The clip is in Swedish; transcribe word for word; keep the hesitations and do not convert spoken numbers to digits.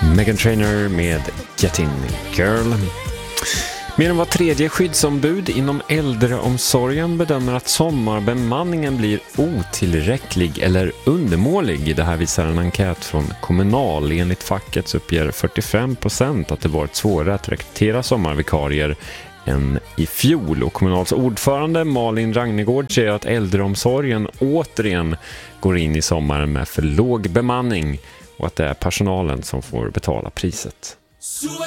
Meghan Trainor med Get In Girl. Mer än var tredje skyddsombud inom äldreomsorgen bedömer att sommarbemanningen blir otillräcklig eller undermålig. Det här visar en enkät från Kommunal. Enligt facket så uppger fyrtiofem procent att det varit svårare att rekrytera sommarvikarier än i fjol. Och Kommunals ordförande Malin Ragnegård säger att äldreomsorgen återigen går in i sommaren med för låg bemanning och att det är personalen som får betala priset.